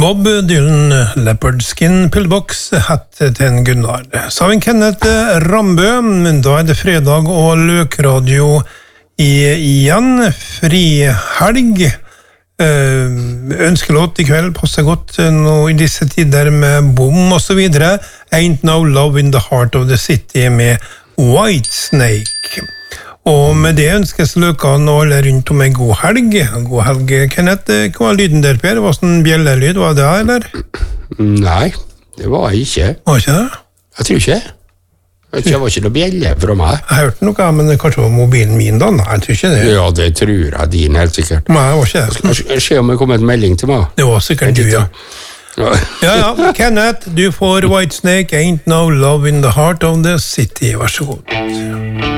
Bob Dylan, Leopard Skin Pillbox, hette til en Gunnar. Så har vi Kenneth Rambø, da det fredag og løkradio igjen, frihelg. Ønskelåt I kveld passer godt nå I disse tider med bom og så videre. Ain't No Love in the Heart of the City med Whitesnake. Og med det ønskes løkene alle rundt om en god helg. God helg, Kenneth. Hva var lyden der, Per? Var det en bjellelyd, var det, eller? Nei, det var jeg ikke. Var ikke det? Jeg tror ikke. Det var ikke noe bjelle fra meg. Jeg hørte noe, men kanskje var mobilen min da? Nei, jeg tror ikke det. Ja, det tror jeg din, helt sikkert. Nei, det var ikke det. Jeg ser om det kom en melding til meg. Det var sikkert du, ja. Ja, Kenneth, du får Whitesnake, Ain't No Love in the Heart of the City. Vær så god.